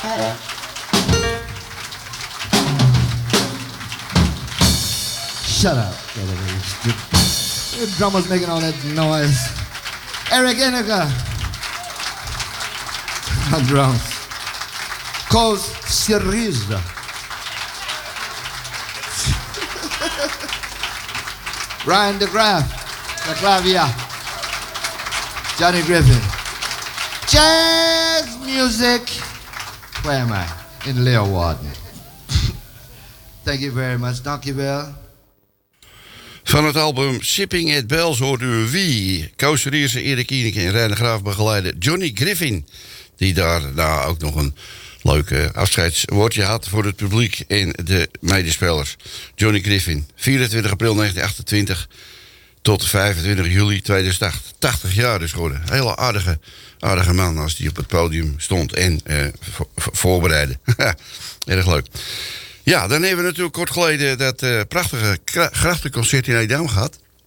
Shut up. The drummer's making all that noise. Eric Eneker on drums. Coast Syriza. Ryan DeGraff, the clavier. Johnny Griffin. Jazz music. Where am I? In Leeuwarden. Thank you very much. Dankjewel. Van het album Sipping at Bells hoorde u wie? Koos Rierse, Erik Kieneke en Reine Graaf begeleiden Johnny Griffin. Die daar ook nog een leuk afscheidswoordje had voor het publiek en de medespelers. Johnny Griffin, 24 april 1928 tot 25 juli 2008. 80 jaar dus geworden. Hele aardige man als die op het podium stond en voorbereidde. Erg leuk. Ja, dan hebben we natuurlijk kort geleden dat prachtige grachtenconcert in Edam gehad.